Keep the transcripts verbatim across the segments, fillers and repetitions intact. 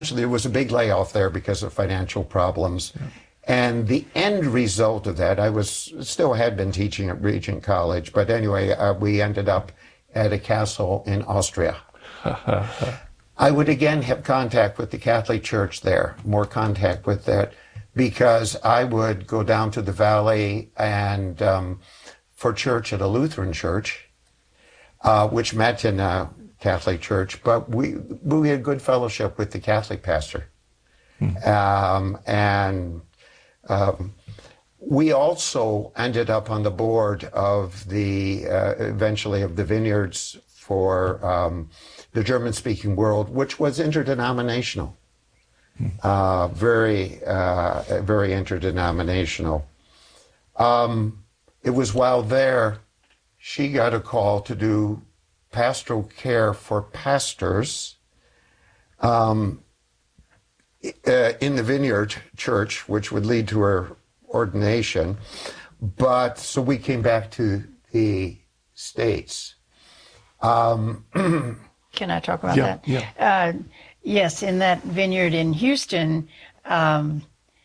there was a big layoff there because of financial problems. Yeah. And the end result of that, I was still had been teaching at Regent College, but anyway, uh, we ended up at a castle in Austria. I would again have contact with the Catholic Church there, more contact with that, because I would go down to the valley and um, for church at a Lutheran church, uh, which met in a Catholic church, but we we had good fellowship with the Catholic pastor. Hmm. Um, and um, we also ended up on the board of the, uh, eventually of the Vineyards for um, the German-speaking world, which was interdenominational. Hmm. Uh, very, uh, very interdenominational. Um, it was while there, she got a call to do pastoral care for pastors um, uh, in the Vineyard Church, which would lead to her ordination. But so we came back to the States. Um, Can I talk about yeah, that? Yeah. Uh, yes, in that vineyard in Houston, um,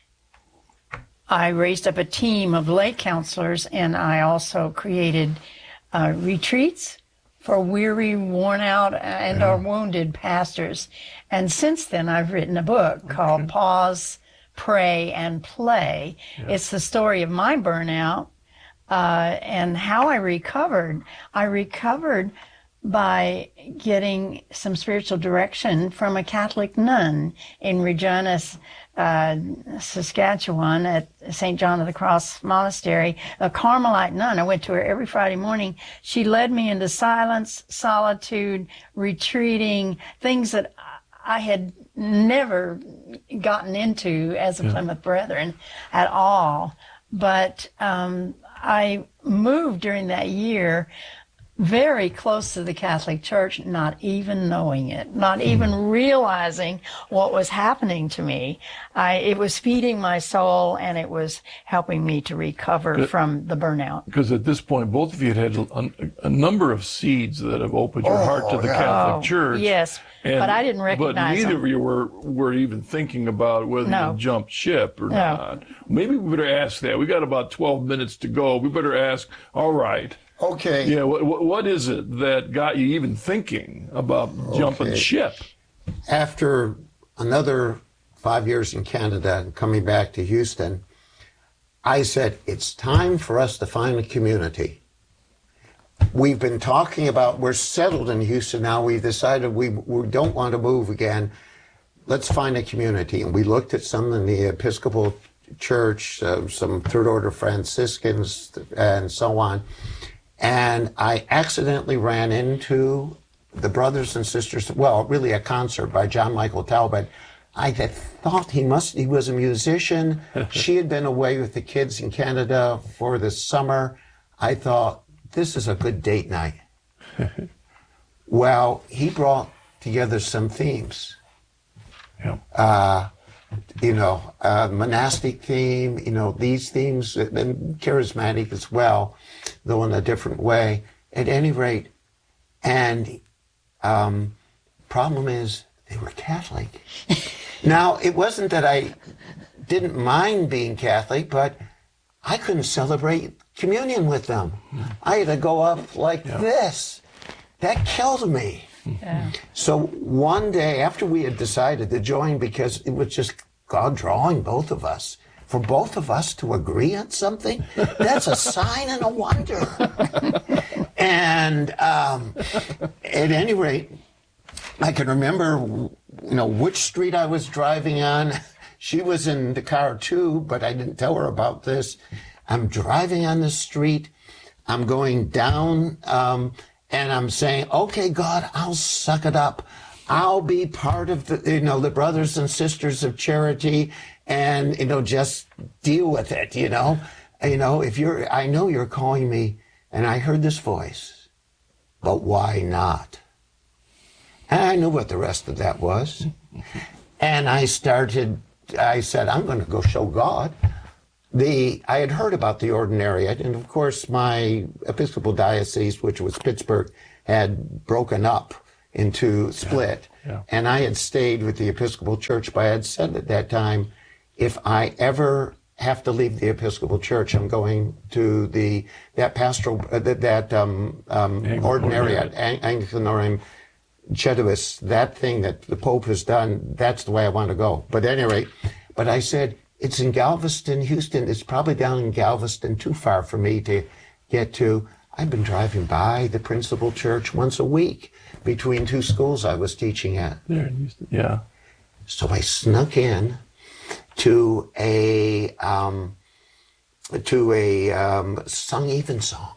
I raised up a team of lay counselors, and I also created uh, retreats for weary, worn out, and Yeah. or wounded pastors. And since then, I've written a book called Pause, Pray, and Play. Yeah. It's the story of my burnout uh, and how I recovered. I recovered by getting some spiritual direction from a Catholic nun in Regina, uh, Saskatchewan at Saint John of the Cross Monastery, a Carmelite nun. I went to her every Friday morning. She led me into silence, solitude, retreating, things that I had never gotten into as a Yeah. Plymouth Brethren at all. But um, I moved during that year very close to the Catholic Church, not even knowing it, not even realizing what was happening to me. I, it was feeding my soul, and it was helping me to recover Good. from the burnout. Because at this point, both of you had had a, a number of seeds that have opened your Oh, heart to the yeah. Catholic Oh, Church. yes, but I didn't recognize But neither them. of you were, were even thinking about whether No. you jumped ship or No. not. Maybe we better ask that. We got about twelve minutes to go. We better ask, all right, Okay. yeah, what, what is it that got you even thinking about jumping Okay. ship? After another five years in Canada and coming back to Houston, I said, it's time for us to find a community. We've been talking about, we're settled in Houston now. We've decided we, we don't want to move again. Let's find a community. And we looked at some in the Episcopal Church, uh, some Third Order Franciscans, and so on. And I accidentally ran into the brothers and sisters, well, really a concert by John Michael Talbot. I had thought he must, he was a musician. She had been away with the kids in Canada for the summer. I thought, this is a good date night. Well, he brought together some themes. Yeah. Uh, you know, uh, monastic theme, you know, these themes, and charismatic as well, though in a different way. At any rate, and um, problem is, they were Catholic. Now, it wasn't that I didn't mind being Catholic, but I couldn't celebrate communion with them. I had to go up like Yeah. this. That killed me. Yeah. So one day after we had decided to join, because it was just God drawing both of us, for both of us to agree on something, that's a sign and a wonder. And um, at any rate, I can remember, you know, which street I was driving on. She was in the car too, but I didn't tell her about this. I'm driving on the street. I'm going down, um, and I'm saying, okay, God, I'll suck it up. I'll be part of the, you know, the brothers and sisters of charity, and, you know, just deal with it, you know. You know, if you're, I know you're calling me, and I heard this voice, but why not? And I knew what the rest of that was. And I started, I said, I'm going to go show God. The, I had heard about the ordinariate, and of course my Episcopal diocese, which was Pittsburgh, had broken up into split. Yeah. Yeah. And I had stayed with the Episcopal Church, but I had said at that time, if I ever have to leave the Episcopal Church, I'm going to the that pastoral uh, that, that um, um, ordinariate, Ang- Anglicanorum Cetuus, that thing that the Pope has done. That's the way I want to go. But at any rate, but I said it's in Galveston, Houston. It's probably down in Galveston, too far for me to get to. I've been driving by the principal church once a week between two schools I was teaching at. There in Houston. Yeah. So I snuck in to a um, to a um, sung evensong,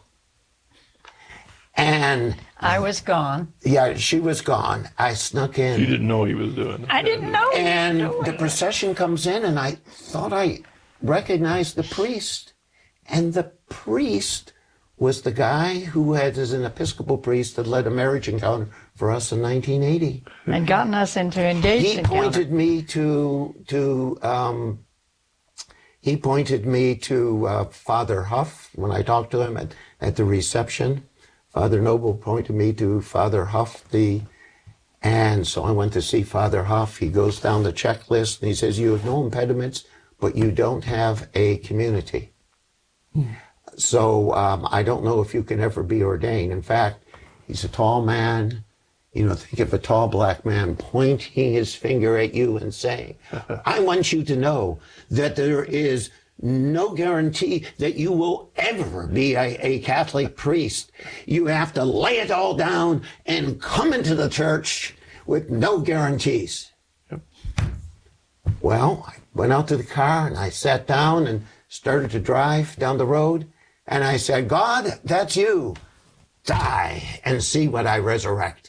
and I was gone. yeah, she was gone. I snuck in. You didn't know he was doing it. I didn't know. he was And doing the it. procession comes in, and I thought I recognized the priest. And the priest was the guy who had, as an Episcopal priest, had led a marriage encounter for us in nineteen eighty. And gotten us into engaged He encounter. pointed me to to um, he pointed me to uh, Father Huff when I talked to him at, at the reception. Father Noble pointed me to Father Huff, the and so I went to see Father Huff. He goes down the checklist and he says, "You have no impediments, but you don't have a community." Hmm. So um, I don't know if you can ever be ordained. In fact, he's a tall man. You know, think of a tall black man pointing his finger at you and saying, "I want you to know that there is no guarantee that you will ever be a, a Catholic priest. You have to lay it all down and come into the church with no guarantees." Yep. Well, I went out to the car and I sat down and started to drive down the road. And I said, "God, that's you. Die and see what I resurrect."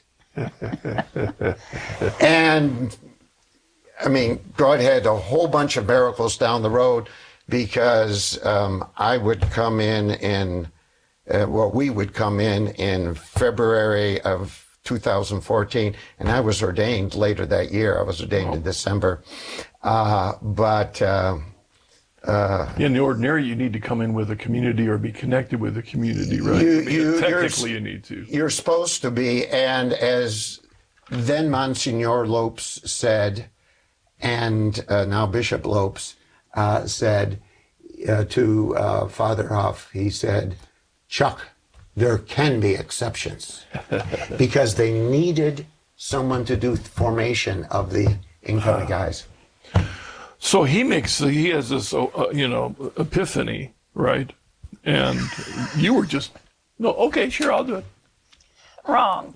And I mean, God had a whole bunch of miracles down the road, because um, I would come in in, uh, well, we would come in in February of two thousand fourteen, and I was ordained later that year. I was ordained oh. in December. Uh, but uh, uh, in the ordinary, you need to come in with a community or be connected with a community, right? You, I mean, you, technically, you need to. You're supposed to be, and as then Monsignor Lopes said, and uh, now Bishop Lopes uh, said uh, to uh, Father Huff, he said, "Chuck, there can be exceptions," because they needed someone to do formation of the incoming guys. So he makes, he has this, uh, you know, epiphany, right? And you were just, no, okay, sure, I'll do it. Wrong.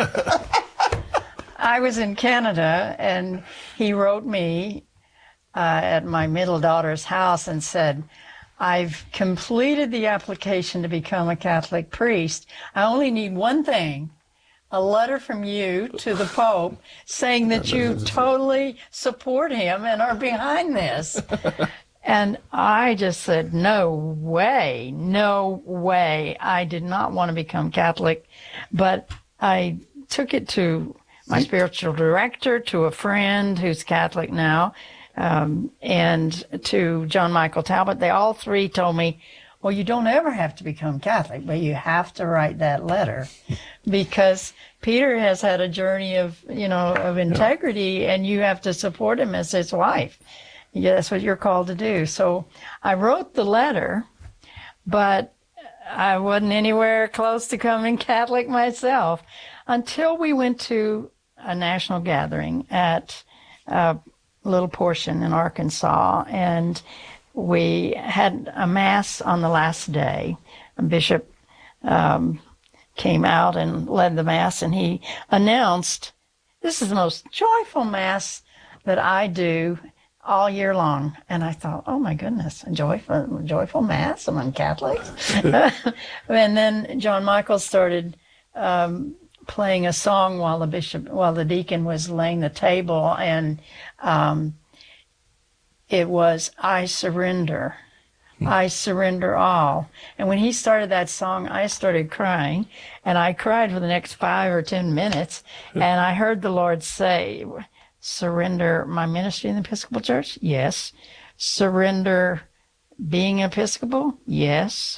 I was in Canada, and he wrote me uh, at my middle daughter's house and said, "I've completed the application to become a Catholic priest. I only need one thing, a letter from you to the Pope saying that you totally support him and are behind this." And I just said, no way, no way. I did not want to become Catholic, but I took it to my spiritual director, to a friend who's Catholic now, um, and to John Michael Talbot. They all three told me, well, you don't ever have to become Catholic, but you have to write that letter, because Peter has had a journey of, you know, of integrity, and you have to support him as his wife. Yeah, that's what you're called to do. So I wrote the letter, but I wasn't anywhere close to becoming Catholic myself until we went to a national gathering at a little portion in Arkansas, and we had a mass on the last day. A bishop um, came out and led the mass, and he announced, "This is the most joyful mass that I do all year long." And I thought, oh my goodness, a joyful, joyful mass among Catholics. And then John Michael started um, playing a song while the bishop, while the deacon was laying the table, and um, it was, "I surrender. I surrender all." And when he started that song, I started crying, and I cried for the next five or ten minutes. And I heard the Lord say, "Surrender my ministry in the Episcopal Church? Yes. Surrender being Episcopal? Yes.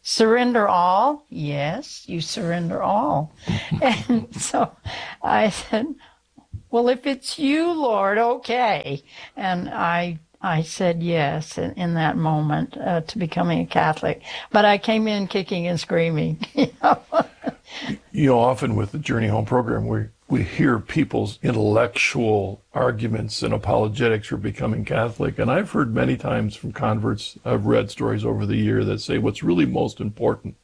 surrender all? Yes, you surrender all. And so I said, well, if it's you, Lord, okay. And I I said yes in, in that moment uh, to becoming a Catholic. But I came in kicking and screaming. You know, You know, often with the Journey Home program, we we hear people's intellectual arguments and apologetics for becoming Catholic. And I've heard many times from converts, I've read stories over the year that say what's really most important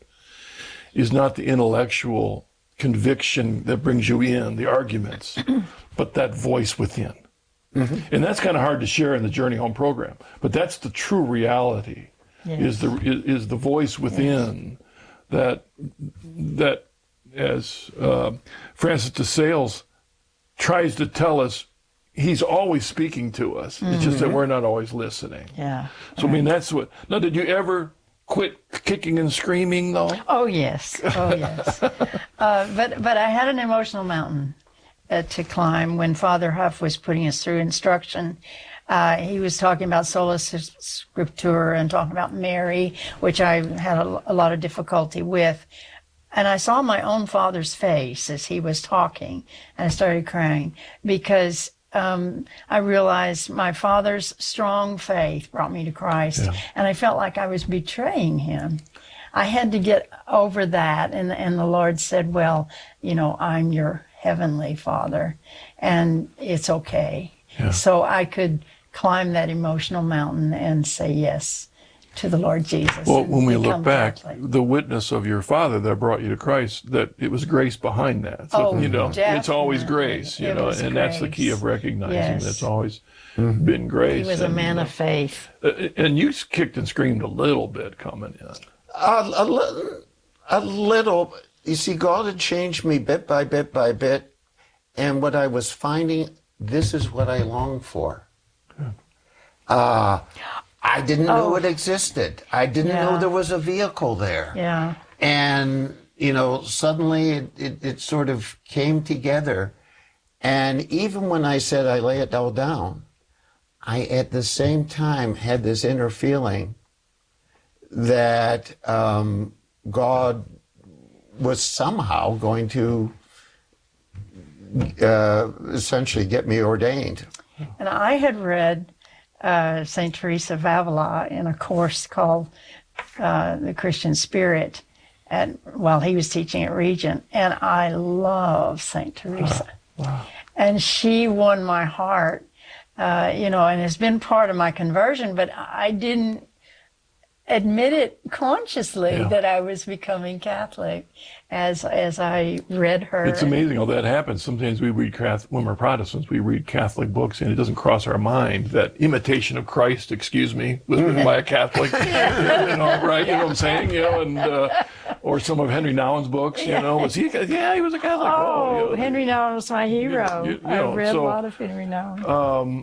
is not the intellectual conviction that brings you in, the arguments, but that voice within. Mm-hmm. And that's kind of hard to share in the Journey Home program. But that's the true reality, yes. is the is, is the voice within, yes. that that as uh, Francis de Sales tries to tell us, he's always speaking to us. Mm-hmm. It's just that we're not always listening. Yeah. So right. I mean, that's what. Now, did you ever quit kicking and screaming, though? Oh yes, oh yes. uh, but but I had an emotional mountain uh, to climb when Father Huff was putting us through instruction. Uh, he was talking about sola scriptura and talking about Mary, which I had a, a lot of difficulty with. And I saw my own father's face as he was talking, and I started crying because um, I realized my father's strong faith brought me to Christ, yeah. and I felt like I was betraying him. I had to get over that, and and the Lord said, well, you know, I'm your heavenly Father, and it's okay. Yeah. So I could climb that emotional mountain and say yes to the Lord Jesus. Well, when we look back, Catholic. The witness of your father that brought you to Christ, that it was grace behind that. So, oh, you know, definitely. It's always grace, you it know, and grace. That's the key of recognizing yes. that's always mm-hmm. been grace. He was and, a man uh, of faith. Uh, and you kicked and screamed a little bit coming in. Uh, a, li- a little. You see, God had changed me bit by bit by bit, and what I was finding, this is what I longed for. Yeah. Uh, I didn't oh. know it existed. I didn't yeah. know there was a vehicle there. Yeah. And, you know, suddenly it, it, it sort of came together. And even when I said I lay it all down, I at the same time had this inner feeling that um, God was somehow going to uh, essentially get me ordained. And I had read Uh, Saint Teresa of Avila in a course called uh, The Christian Spirit at, while he was teaching at Regent. And I love Saint Teresa. Wow. Wow. And she won my heart, uh, you know, and has been part of my conversion, but I didn't admit it consciously yeah. that I was becoming Catholic as as I read her. It's amazing how that happens. Sometimes we read, when we're Protestants, we read Catholic books, and it doesn't cross our mind that Imitation of Christ, excuse me, was written by a Catholic. You know, right? You know what I'm saying? You know, and uh, or some of Henry Nouwen's books. You know, was he? Yeah, he was a Catholic. Oh, oh you know, Henry Nouwen was my hero. You, you, you know, I read so, a lot of Henry Nouwen. Um,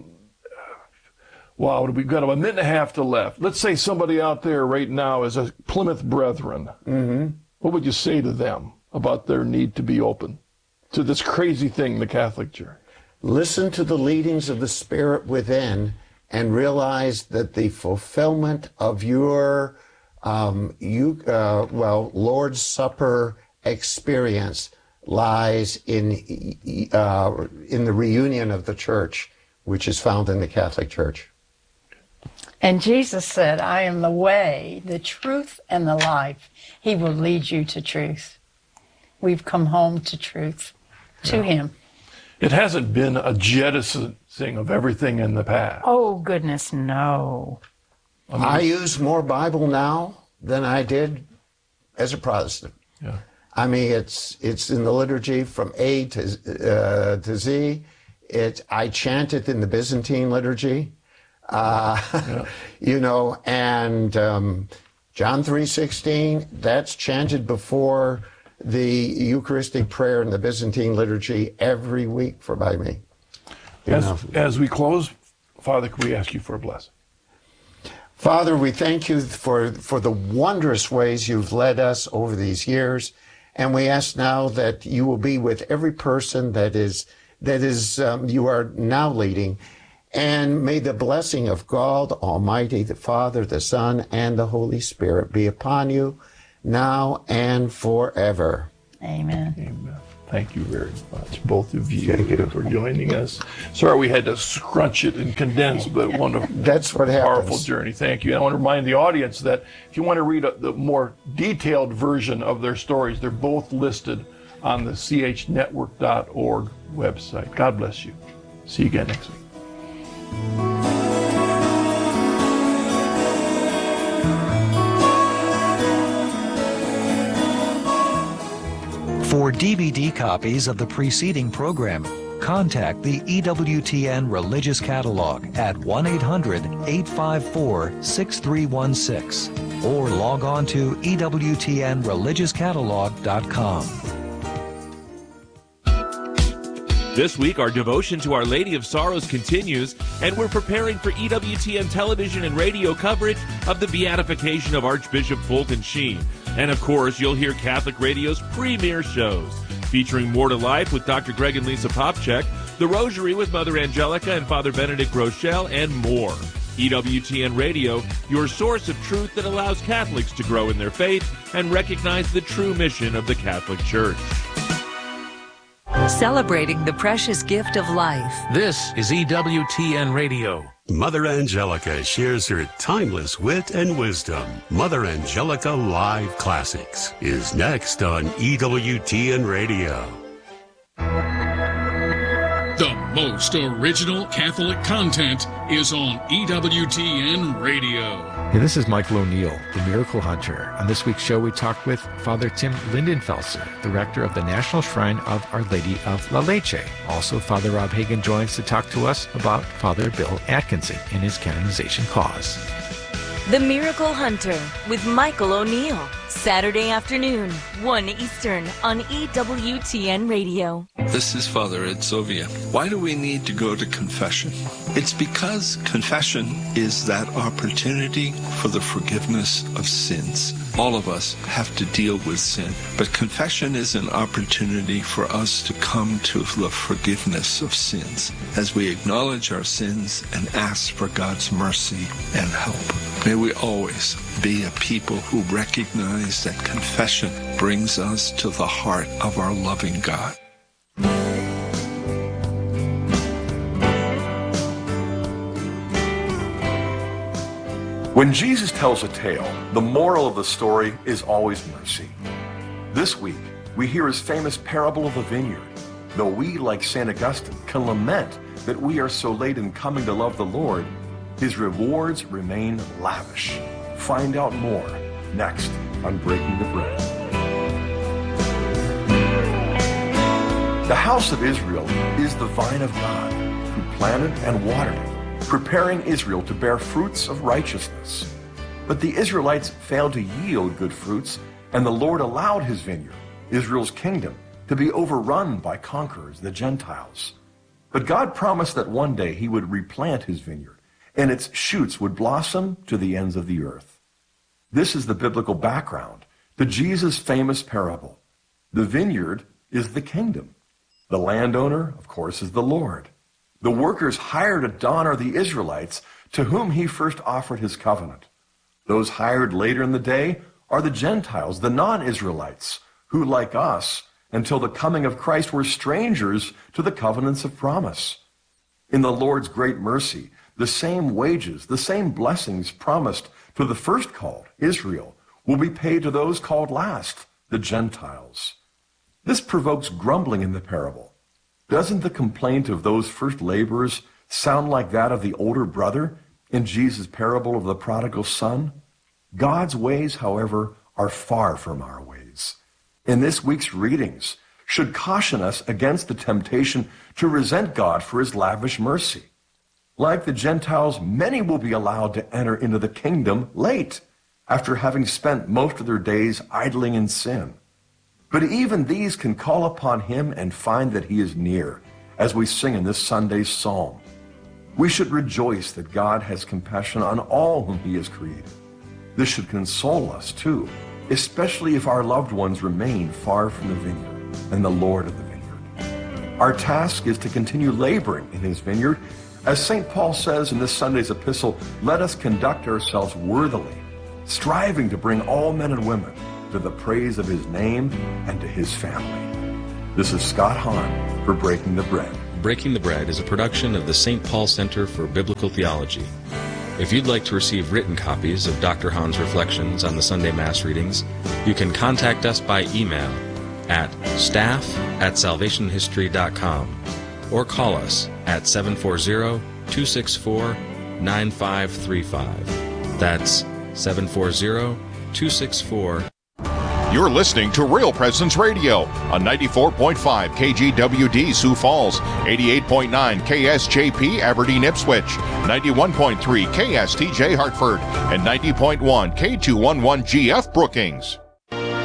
Wow, we've got a minute and a half to left. Let's say somebody out there right now is a Plymouth Brethren. Mm-hmm. What would you say to them about their need to be open to this crazy thing, the Catholic Church? Listen to the leadings of the Spirit within and realize that the fulfillment of your, um, you, uh, well, Lord's Supper experience lies in, uh, in the reunion of the church, which is found in the Catholic Church. And Jesus said, I am the way, the truth, and the life. He will lead you to truth. We've come home to truth, to yeah. him. It hasn't been a jettisoning of everything in the past. Oh, goodness, no. I, mean, I use more Bible now than I did as a Protestant. Yeah. I mean, it's it's in the liturgy from A to, uh, to Z. It, I chant it in the Byzantine liturgy. Uh, yeah. You know, and um, John three sixteen, that's chanted before the Eucharistic prayer in the Byzantine liturgy every week for by me. As, as we close, Father, can we ask you for a blessing? Father, we thank you for, for the wondrous ways you've led us over these years, and we ask now that you will be with every person that is that is um, you are now leading. And may the blessing of God Almighty, the Father, the Son, and the Holy Spirit be upon you now and forever. Amen. Amen. Thank you very much, both of you, Thank you. for joining us. Sorry we had to scrunch it and condense, but what a That's what happens. powerful journey. Thank you. And I want to remind the audience that if you want to read a, the more detailed version of their stories, they're both listed on the c h network dot org website. God bless you. See you again next week. For D V D copies of the preceding program, contact the E W T N Religious Catalog at one eight hundred, eight five four, six three one six or log on to E W T N religious catalog dot com. This week, our devotion to Our Lady of Sorrows continues, and we're preparing for E W T N television and radio coverage of the beatification of Archbishop Fulton Sheen. And of course, you'll hear Catholic Radio's premier shows, featuring More to Life with Doctor Greg and Lisa Popchak, The Rosary with Mother Angelica and Father Benedict Rochelle, and more. E W T N Radio, your source of truth that allows Catholics to grow in their faith and recognize the true mission of the Catholic Church. Celebrating the precious gift of life. This is E W T N Radio. Mother Angelica shares her timeless wit and wisdom. Mother Angelica Live Classics is next on E W T N Radio. The most original Catholic content is on E W T N Radio. Hey, this is Michael O'Neill, the Miracle Hunter. On this week's show, we talk with Father Tim Lindenfelser, the rector of the National Shrine of Our Lady of La Leche. Also, Father Rob Hagan joins to talk to us about Father Bill Atkinson and his canonization cause. The Miracle Hunter with Michael O'Neill. Saturday afternoon, one Eastern on E W T N Radio. This is Father Ed Sovia. Why do we need to go to confession? It's because confession is that opportunity for the forgiveness of sins. All of us have to deal with sin, but confession is an opportunity for us to come to the forgiveness of sins as we acknowledge our sins and ask for God's mercy and help. May we always be a people who recognize that confession brings us to the heart of our loving God. When Jesus tells a tale, the moral of the story is always mercy. This week, we hear his famous parable of the vineyard. Though we, like Saint Augustine, can lament that we are so late in coming to love the Lord, his rewards remain lavish. Find out more next on Breaking the Bread. The house of Israel is the vine of God, who planted and watered it, preparing Israel to bear fruits of righteousness. But the Israelites failed to yield good fruits, and the Lord allowed his vineyard, Israel's kingdom, to be overrun by conquerors, the Gentiles. But God promised that one day he would replant his vineyard, and its shoots would blossom to the ends of the earth. This is the biblical background to Jesus' famous parable. The vineyard is the kingdom. The landowner, of course, is the Lord. The workers hired at dawn are the Israelites, to whom he first offered his covenant. Those hired later in the day are the Gentiles, the non-Israelites, who, like us, until the coming of Christ, were strangers to the covenants of promise. In the Lord's great mercy, the same wages, the same blessings promised to the first called, Israel, will be paid to those called last, the Gentiles. This provokes grumbling in the parable. Doesn't the complaint of those first laborers sound like that of the older brother in Jesus' parable of the prodigal son? God's ways, however, are far from our ways. In this week's readings should caution us against the temptation to resent God for his lavish mercy. Like the Gentiles, many will be allowed to enter into the kingdom late, after having spent most of their days idling in sin. But even these can call upon him and find that he is near, as we sing in this Sunday's psalm. We should rejoice that God has compassion on all whom he has created. This should console us, too, especially if our loved ones remain far from the vineyard and the Lord of the vineyard. Our task is to continue laboring in his vineyard. As Saint Paul says in this Sunday's epistle, let us conduct ourselves worthily, striving to bring all men and women to the praise of his name and to his family. This is Scott Hahn for Breaking the Bread. Breaking the Bread is a production of the Saint Paul Center for Biblical Theology. If you'd like to receive written copies of Doctor Hahn's reflections on the Sunday Mass readings, you can contact us by email at staff at salvation history dot com or call us at seven four zero, two six four, nine five three five. That's seven four zero, two six four. You're listening to Real Presence Radio on ninety-four point five K G W D Sioux Falls, eighty-eight point nine K S J P Aberdeen Ipswich, ninety-one point three K S T J Hartford, and ninety point one K two eleven G F Brookings.